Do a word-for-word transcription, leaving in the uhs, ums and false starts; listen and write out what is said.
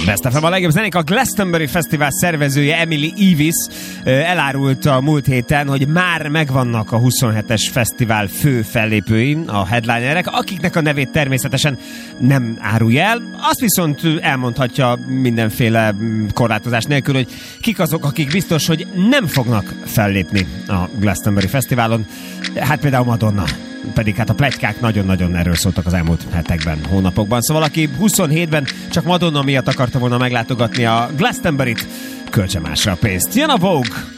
Best ef em a legjobb zenék. A Glastonbury Fesztivál szervezője Emily Evis elárult a múlt héten, hogy már megvannak a huszonhetes fesztivál fő fellépői, a headlinerek, akiknek a nevét természetesen nem árulja el. Azt viszont elmondhatja mindenféle korlátozás nélkül, hogy kik azok, akik biztos, hogy nem fognak fellépni a Glastonbury Fesztiválon. Hát például Madonna. Pedig hát a pletykák nagyon-nagyon erről szóltak az elmúlt hetekben, hónapokban. Szóval aki huszonhétben csak Madonna miatt akarta volna meglátogatni a Glastonburyt, költse másra a pénzt. Jön a Vogue!